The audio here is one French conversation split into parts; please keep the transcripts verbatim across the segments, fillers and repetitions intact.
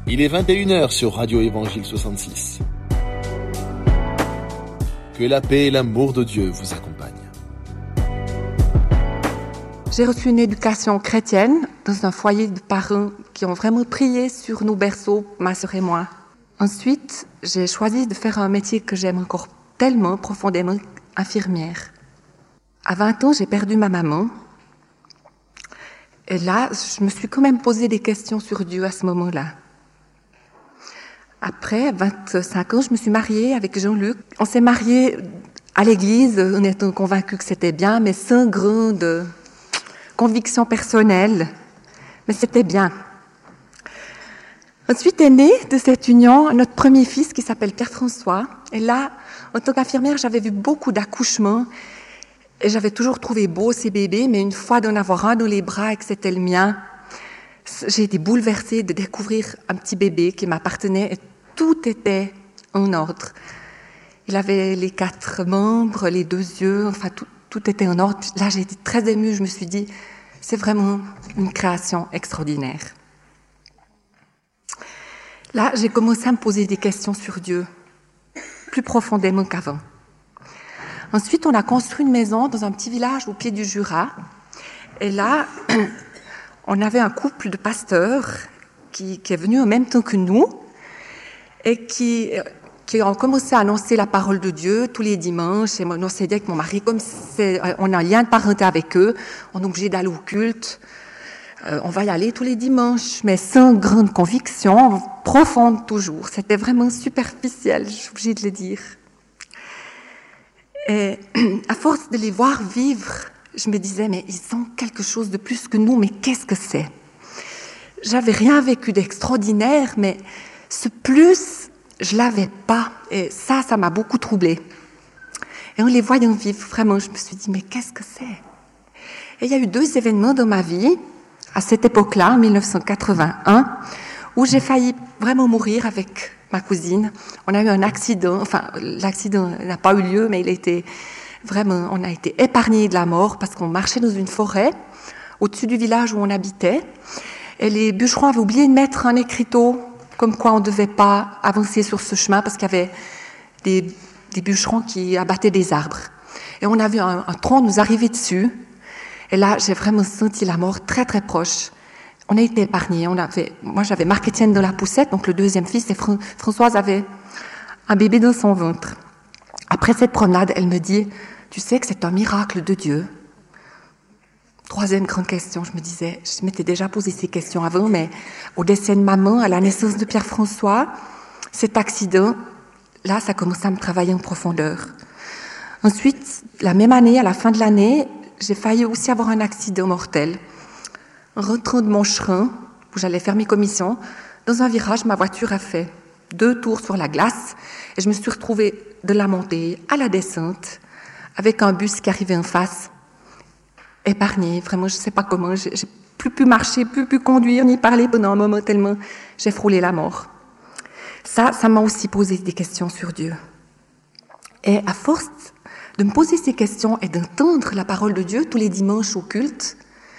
Il est vingt et une heures sur Radio Évangile soixante-six. Que la paix et l'amour de Dieu vous accompagnent. J'ai reçu une éducation chrétienne dans un foyer de parents qui ont vraiment prié sur nos berceaux, ma sœur et moi. Ensuite, j'ai choisi de faire un métier que j'aime encore tellement profondément, infirmière. À vingt ans, j'ai perdu ma maman. Et là, je me suis quand même posé des questions sur Dieu à ce moment-là. Après, à vingt-cinq ans, je me suis mariée avec Jean-Luc. On s'est mariés à l'église, en étant convaincus que c'était bien, mais sans grande conviction personnelle. Mais c'était bien. Ensuite est né de cette union notre premier fils qui s'appelle Pierre-François. Et là, en tant qu'infirmière, j'avais vu beaucoup d'accouchements. Et j'avais toujours trouvé beau ces bébés, mais une fois d'en avoir un dans les bras et que c'était le mien, j'ai été bouleversée de découvrir un petit bébé qui m'appartenait et tout était en ordre. Il avait les quatre membres, les deux yeux, enfin tout, tout était en ordre. Là, j'ai été très émue, je me suis dit, c'est vraiment une création extraordinaire. Là, j'ai commencé à me poser des questions sur Dieu, plus profondément qu'avant. Ensuite, on a construit une maison dans un petit village au pied du Jura. Et là, on avait un couple de pasteurs qui, qui est venu en même temps que nous et qui, qui ont commencé à annoncer la parole de Dieu tous les dimanches. Et on s'est dit avec mon mari, comme c'est, on a un lien de parenté avec eux, on est obligé d'aller au culte. Euh, on va y aller tous les dimanches, mais sans grande conviction, profonde toujours. C'était vraiment superficiel, je suis obligée de le dire. Et à force de les voir vivre, je me disais, mais ils ont quelque chose de plus que nous, mais qu'est-ce que c'est? J'avais rien vécu d'extraordinaire, mais ce plus, je l'avais pas. Et ça, ça m'a beaucoup troublée. Et en les voyant vivre, vraiment, je me suis dit, mais qu'est-ce que c'est? Et il y a eu deux événements dans ma vie, à cette époque-là, en dix-neuf cent quatre-vingt-un, où j'ai failli vraiment mourir avec ma cousine. On a eu un accident, enfin, l'accident n'a pas eu lieu, mais il était vraiment, on a été épargnés de la mort parce qu'on marchait dans une forêt au-dessus du village où on habitait. Et les bûcherons avaient oublié de mettre un écriteau comme quoi on ne devait pas avancer sur ce chemin parce qu'il y avait des, des bûcherons qui abattaient des arbres. Et on a vu un, un tronc nous arriver dessus. Et là, j'ai vraiment senti la mort très très proche. On a été épargnés. On avait, moi, j'avais Marc-Étienne dans la poussette, donc le deuxième fils, et Fr- Françoise avait un bébé dans son ventre. Après cette promenade, elle me dit, tu sais que c'est un miracle de Dieu. Troisième grande question, je me disais, je m'étais déjà posé ces questions avant, mais au décès de maman, à la naissance de Pierre-François, cet accident, là, ça commençait à me travailler en profondeur. Ensuite, la même année, à la fin de l'année, j'ai failli aussi avoir un accident mortel. En rentrant de Moncherin, où j'allais faire mes commissions, dans un virage, ma voiture a fait deux tours sur la glace et je me suis retrouvée de la montée à la descente avec un bus qui arrivait en face, épargnée. Vraiment, je ne sais pas comment, j'ai, j'ai plus pu marcher, plus pu conduire, ni parler pendant un moment tellement j'ai frôlé la mort. Ça, ça m'a aussi posé des questions sur Dieu. Et à force de me poser ces questions et d'entendre la parole de Dieu tous les dimanches au culte,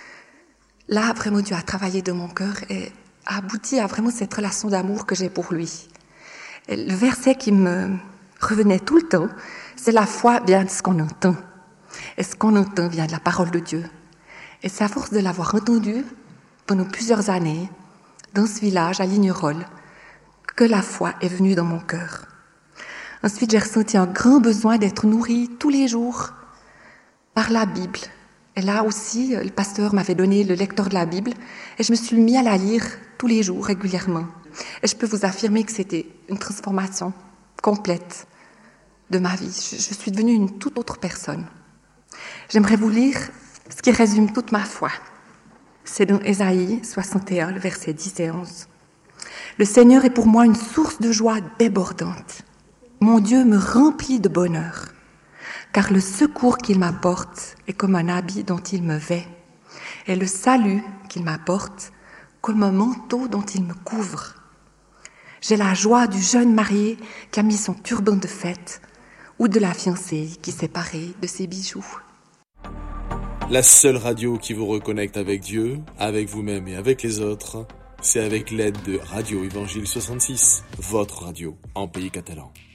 là, vraiment, Dieu a travaillé dans mon cœur et a abouti à vraiment cette relation d'amour que j'ai pour lui. Et le verset qui me revenait tout le temps, c'est la foi vient de ce qu'on entend. Et ce qu'on entend vient de la parole de Dieu. Et c'est à force de l'avoir entendu pendant plusieurs années, dans ce village, à Lignerolles, que la foi est venue dans mon cœur. Ensuite, j'ai ressenti un grand besoin d'être nourrie tous les jours par la Bible. Et là aussi, le pasteur m'avait donné le lecteur de la Bible et je me suis mis à la lire tous les jours, régulièrement. Et je peux vous affirmer que c'était une transformation complète de ma vie. Je, je suis devenue une toute autre personne. J'aimerais vous lire ce qui résume toute ma foi. C'est dans Ésaïe soixante et un, le verset dix et onze. « Le Seigneur est pour moi une source de joie débordante. Mon Dieu me remplit de bonheur. Car le secours qu'il m'apporte est comme un habit dont il me vêt, et le salut qu'il m'apporte comme un manteau dont il me couvre. J'ai la joie du jeune marié qui a mis son turban de fête, ou de la fiancée qui s'est parée de ses bijoux. » La seule radio qui vous reconnecte avec Dieu, avec vous-même et avec les autres, c'est avec l'aide de Radio Évangile soixante-six, votre radio en pays catalan.